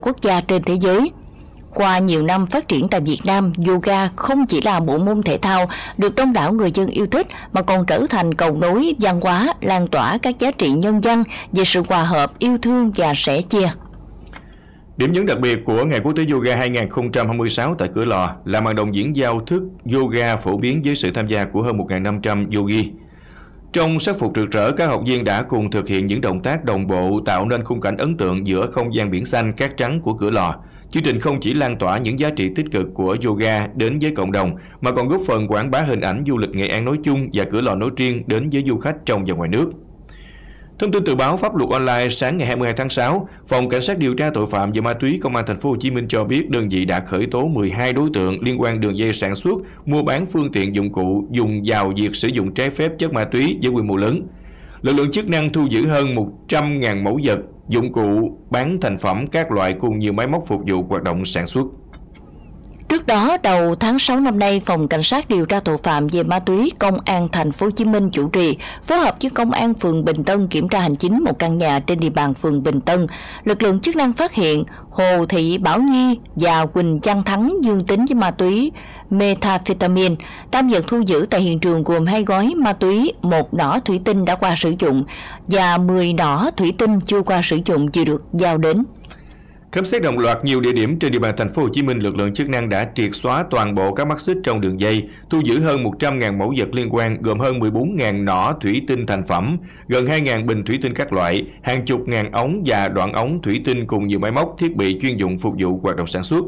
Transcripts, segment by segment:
quốc gia trên thế giới. Qua nhiều năm phát triển tại Việt Nam, yoga không chỉ là bộ môn thể thao được đông đảo người dân yêu thích mà còn trở thành cầu nối văn hóa, lan tỏa các giá trị nhân văn về sự hòa hợp, yêu thương và sẻ chia. Điểm nhấn đặc biệt của Ngày Quốc tế Yoga 2026 tại Cửa Lò là màn đồng diễn giao thức yoga phổ biến với sự tham gia của hơn 1.500 yogi. Trong sắc phục rực rỡ, các học viên đã cùng thực hiện những động tác đồng bộ tạo nên khung cảnh ấn tượng giữa không gian biển xanh cát trắng của Cửa Lò. Chương trình không chỉ lan tỏa những giá trị tích cực của yoga đến với cộng đồng mà còn góp phần quảng bá hình ảnh du lịch Nghệ An nói chung và Cửa Lò nói riêng đến với du khách trong và ngoài nước. Thông tin từ báo Pháp luật online sáng ngày 22 tháng 6, Phòng Cảnh sát điều tra tội phạm về ma túy Công an thành phố Hồ Chí Minh cho biết đơn vị đã khởi tố 12 đối tượng liên quan đường dây sản xuất, mua bán phương tiện dụng cụ dùng vào việc sử dụng trái phép chất ma túy với quy mô lớn. Lực lượng chức năng thu giữ hơn 100.000 mẫu vật, dụng cụ bán thành phẩm các loại cùng nhiều máy móc phục vụ hoạt động sản xuất. Trước đó, đầu tháng 6 năm nay, Phòng Cảnh sát điều tra tội phạm về ma túy Công an thành phố Hồ Chí Minh chủ trì phối hợp với Công an phường Bình Tân kiểm tra hành chính một căn nhà trên địa bàn phường Bình Tân. Lực lượng chức năng phát hiện Hồ Thị Bảo Nhi và Quỳnh Văn Thắng dương tính với ma túy methamphetamine. Tam vật thu giữ tại hiện trường gồm 2 gói ma túy, 1 nỏ thủy tinh đã qua sử dụng và 10 nỏ thủy tinh chưa qua sử dụng chưa được giao đến. Khám xét đồng loạt nhiều địa điểm trên địa bàn thành phố Hồ Chí Minh, lực lượng chức năng đã triệt xóa toàn bộ các mắt xích trong đường dây, thu giữ hơn 100.000 mẫu vật liên quan gồm hơn 14.000 nỏ thủy tinh thành phẩm, gần 2.000 bình thủy tinh các loại, hàng chục ngàn ống và đoạn ống thủy tinh cùng nhiều máy móc thiết bị chuyên dụng phục vụ hoạt động sản xuất.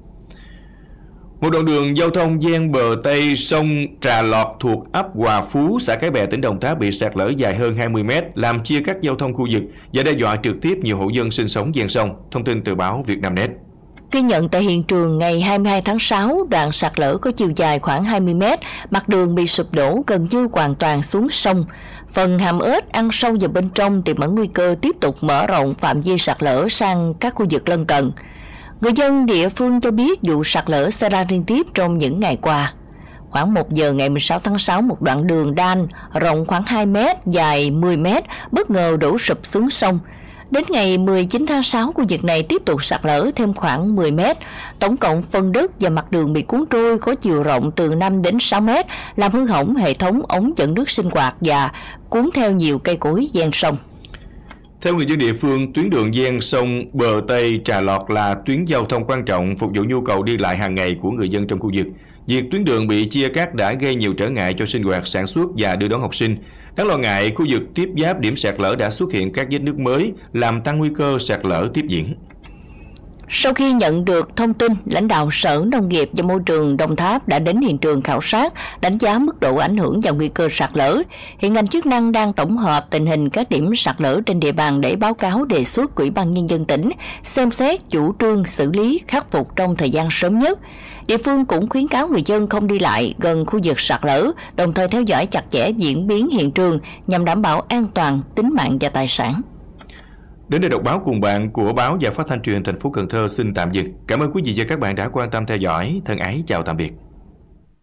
Một đoạn đường giao thông ven bờ Tây sông Trà Lọt thuộc ấp Hòa Phú, xã Cái Bè, tỉnh Đồng Tháp bị sạt lở dài hơn 20 mét, làm chia cắt giao thông khu vực và đe dọa trực tiếp nhiều hộ dân sinh sống ven sông. Thông tin từ báo Vietnamnet. Ghi nhận tại hiện trường ngày 22 tháng 6, đoạn sạt lở có chiều dài khoảng 20 mét, mặt đường bị sụp đổ gần như hoàn toàn xuống sông. Phần hàm ếch ăn sâu vào bên trong tiềm ẩn nguy cơ tiếp tục mở rộng phạm vi sạt lở sang các khu vực lân cận. Người dân địa phương cho biết vụ sạt lở xảy ra liên tiếp trong những ngày qua. Khoảng 1 giờ ngày 16 tháng 6, một đoạn đường đan rộng khoảng 2 mét, dài 10 mét, bất ngờ đổ sụp xuống sông. Đến ngày 19 tháng 6, khu vực này tiếp tục sạt lở thêm khoảng 10 mét. Tổng cộng phần đất và mặt đường bị cuốn trôi có chiều rộng từ 5 đến 6 mét, làm hư hỏng hệ thống ống dẫn nước sinh hoạt và cuốn theo nhiều cây cối ven sông. Theo người dân địa phương, tuyến đường ven sông bờ Tây Trà Lọt là tuyến giao thông quan trọng phục vụ nhu cầu đi lại hàng ngày của người dân trong khu vực. Việc tuyến đường bị chia cắt đã gây nhiều trở ngại cho sinh hoạt, sản xuất và đưa đón học sinh. Đáng lo ngại, khu vực tiếp giáp điểm sạt lở đã xuất hiện các vết nứt mới, làm tăng nguy cơ sạt lở tiếp diễn. Sau khi nhận được thông tin, lãnh đạo Sở Nông nghiệp và Môi trường Đồng Tháp đã đến hiện trường khảo sát, đánh giá mức độ ảnh hưởng và nguy cơ sạt lở. Hiện ngành chức năng đang tổng hợp tình hình các điểm sạt lở trên địa bàn để báo cáo đề xuất Ủy ban Nhân dân tỉnh xem xét chủ trương xử lý khắc phục trong thời gian sớm nhất. Địa phương cũng khuyến cáo người dân không đi lại gần khu vực sạt lở, đồng thời theo dõi chặt chẽ diễn biến hiện trường nhằm đảm bảo an toàn tính mạng và tài sản. Đến đây đọc báo cùng bạn của báo và phát thanh truyền hình thành phố Cần Thơ xin tạm dừng. Cảm ơn quý vị và các bạn đã quan tâm theo dõi. Thân ái chào tạm biệt.